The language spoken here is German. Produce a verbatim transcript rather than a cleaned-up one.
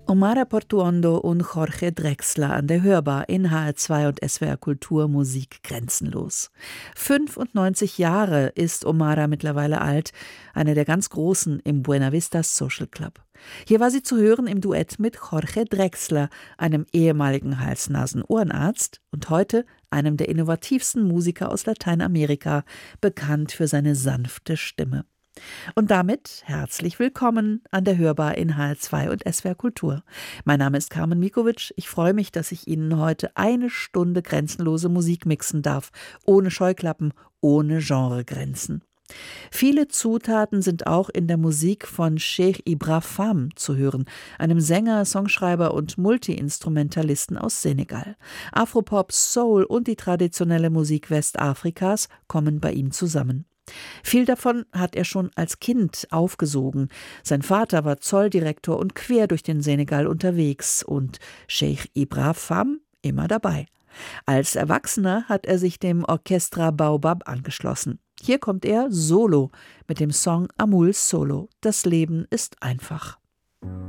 Omara Portuondo und Jorge Drexler an der Hörbar in H R zwei und S W R Kultur Musik grenzenlos. fünfundneunzig Jahre ist Omara mittlerweile alt, eine der ganz Großen im Buena Vista Social Club. Hier war sie zu hören im Duett mit Jorge Drexler, einem ehemaligen Hals-Nasen-Ohrenarzt und heute einem der innovativsten Musiker aus Lateinamerika, bekannt für seine sanfte Stimme. Und damit herzlich willkommen an der Hörbar in H R zwei und S W R Kultur. Mein Name ist Carmen Mikovic. Ich freue mich, dass ich Ihnen heute eine Stunde grenzenlose Musik mixen darf, ohne Scheuklappen, ohne Genregrenzen. Viele Zutaten sind auch in der Musik von Cheikh Ibra Fam zu hören, einem Sänger, Songschreiber und Multi-Instrumentalisten aus Senegal. Afropop, Soul und die traditionelle Musik Westafrikas kommen bei ihm zusammen. Viel davon hat er schon als Kind aufgesogen. Sein Vater war Zolldirektor und quer durch den Senegal unterwegs und Cheikh Ibra Fam immer dabei. Als Erwachsener hat er sich dem Orchestra Baobab angeschlossen. Hier kommt er solo mit dem Song Amul Solo. Das Leben ist einfach.